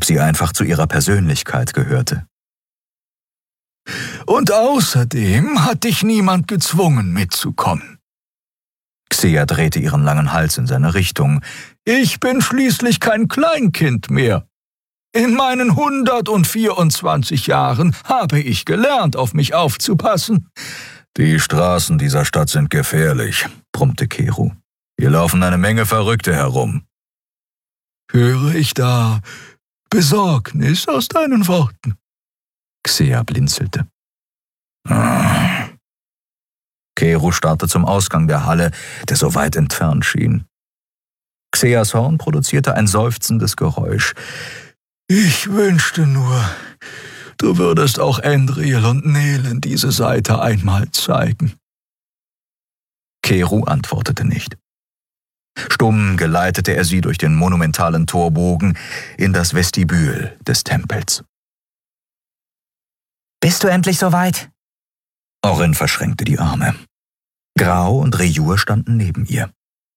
ob sie einfach zu ihrer Persönlichkeit gehörte. Und außerdem hat dich niemand gezwungen, mitzukommen. Xia drehte ihren langen Hals in seine Richtung. Ich bin schließlich kein Kleinkind mehr. In meinen 124 Jahren habe ich gelernt, auf mich aufzupassen. Die Straßen dieser Stadt sind gefährlich, brummte Keru. Hier laufen eine Menge Verrückte herum. Höre ich da Besorgnis aus deinen Worten? Xia blinzelte. Keru starrte zum Ausgang der Halle, der so weit entfernt schien. Xias Horn produzierte ein seufzendes Geräusch. Ich wünschte nur, du würdest auch Endriel und Nelen diese Seite einmal zeigen. Keru antwortete nicht. Stumm geleitete er sie durch den monumentalen Torbogen in das Vestibül des Tempels. »Bist du endlich soweit?« Orin verschränkte die Arme. Grau und Rejur standen neben ihr.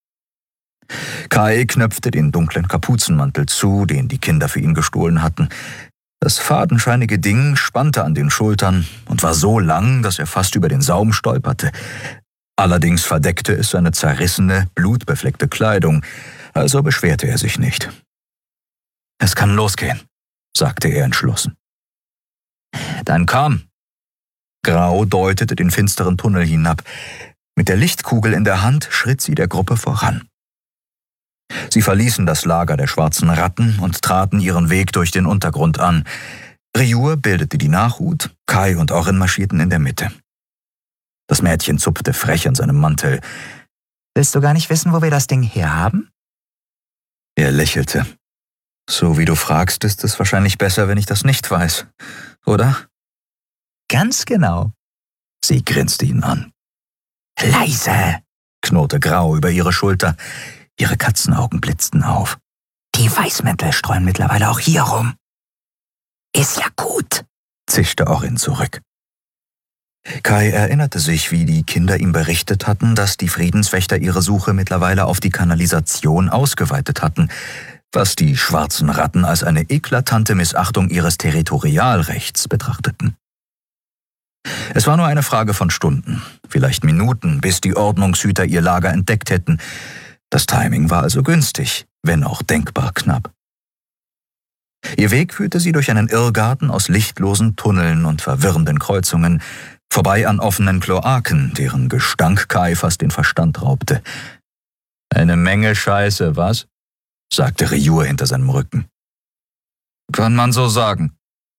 Kai knöpfte den dunklen Kapuzenmantel zu, den die Kinder für ihn gestohlen hatten. Das fadenscheinige Ding spannte an den Schultern und war so lang, dass er fast über den Saum stolperte. Allerdings verdeckte es seine zerrissene, blutbefleckte Kleidung, also beschwerte er sich nicht. »Es kann losgehen«, sagte er entschlossen. »Dann komm!« Grau deutete den finsteren Tunnel hinab. Mit der Lichtkugel in der Hand schritt sie der Gruppe voran. Sie verließen das Lager der schwarzen Ratten und traten ihren Weg durch den Untergrund an. Rejur bildete die Nachhut, Kai und Orin marschierten in der Mitte. Das Mädchen zupfte frech an seinem Mantel. »Willst du gar nicht wissen, wo wir das Ding herhaben?« Er lächelte. »So wie du fragst, ist es wahrscheinlich besser, wenn ich das nicht weiß, oder?« »Ganz genau.« Sie grinste ihn an. »Leise«, knurrte Grau über ihre Schulter. Ihre Katzenaugen blitzten auf. »Die Weißmäntel streuen mittlerweile auch hier rum.« »Ist ja gut«, zischte Orin zurück. Kai erinnerte sich, wie die Kinder ihm berichtet hatten, dass die Friedenswächter ihre Suche mittlerweile auf die Kanalisation ausgeweitet hatten, was die schwarzen Ratten als eine eklatante Missachtung ihres Territorialrechts betrachteten. Es war nur eine Frage von Stunden, vielleicht Minuten, bis die Ordnungshüter ihr Lager entdeckt hätten. Das Timing war also günstig, wenn auch denkbar knapp. Ihr Weg führte sie durch einen Irrgarten aus lichtlosen Tunneln und verwirrenden Kreuzungen, vorbei an offenen Kloaken, deren Gestank Kai fast den Verstand raubte. »Eine Menge Scheiße, was?« sagte Rejur hinter seinem Rücken. »Kann man so sagen.«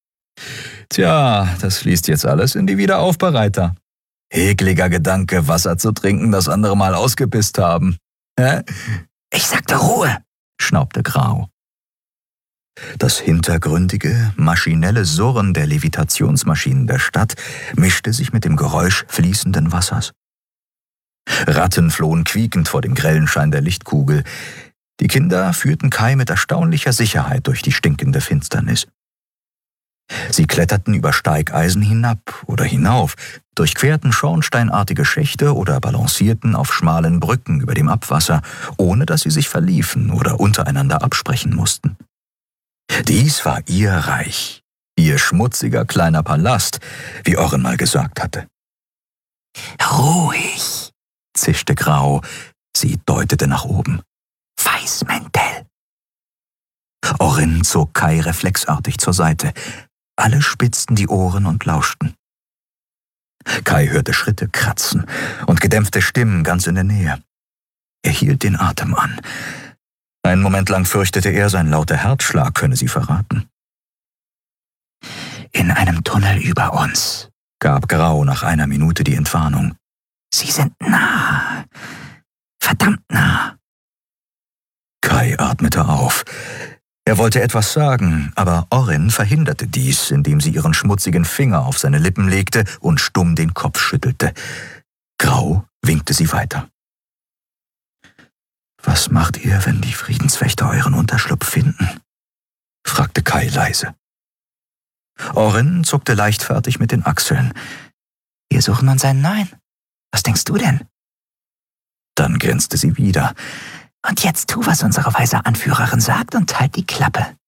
»Tja, das fließt jetzt alles in die Wiederaufbereiter. Ekliger Gedanke, Wasser zu trinken, das andere Mal ausgepisst haben. Hä?« »Ich sagte Ruhe«, schnaubte Grau. Das hintergründige, maschinelle Surren der Levitationsmaschinen der Stadt mischte sich mit dem Geräusch fließenden Wassers. Ratten flohen quiekend vor dem grellen Schein der Lichtkugel. Die Kinder führten Kai mit erstaunlicher Sicherheit durch die stinkende Finsternis. Sie kletterten über Steigeisen hinab oder hinauf, durchquerten schornsteinartige Schächte oder balancierten auf schmalen Brücken über dem Abwasser, ohne dass sie sich verliefen oder untereinander absprechen mussten. Dies war ihr Reich, ihr schmutziger kleiner Palast, wie Orin mal gesagt hatte. »Ruhig«, zischte Grau, sie deutete nach oben. »Weißmäntel.« Orin zog Kai reflexartig zur Seite. Alle spitzten die Ohren und lauschten. Kai hörte Schritte kratzen und gedämpfte Stimmen ganz in der Nähe. Er hielt den Atem an. Einen Moment lang fürchtete er, sein lauter Herzschlag könne sie verraten. »In einem Tunnel über uns«, gab Grau nach einer Minute die Entwarnung. »Sie sind nah. Verdammt nah.« Kai atmete auf. Er wollte etwas sagen, aber Orin verhinderte dies, indem sie ihren schmutzigen Finger auf seine Lippen legte und stumm den Kopf schüttelte. Grau winkte sie weiter. »Was macht ihr, wenn die Friedenswächter euren Unterschlupf finden?« fragte Kai leise. Orin zuckte leichtfertig mit den Achseln. »Wir suchen uns einen neuen. Was denkst du denn?« Dann grinste sie wieder. »Und jetzt tu, was unsere weise Anführerin sagt und halt die Klappe.«